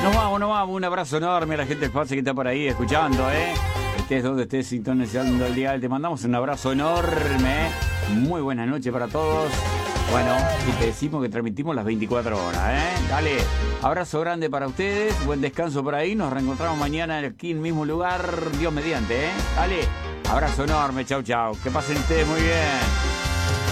Nos vamos. Un abrazo enorme a la gente del Pase que está por ahí escuchando, Estés donde estés sintonizando el día. Te mandamos un abrazo enorme, Muy buenas noches para todos. Bueno, y te decimos que transmitimos las 24 horas, Dale, abrazo grande para ustedes, buen descanso por ahí. Nos reencontramos mañana aquí en el mismo lugar, Dios mediante, Dale, abrazo enorme, chau. Que pasen ustedes muy bien.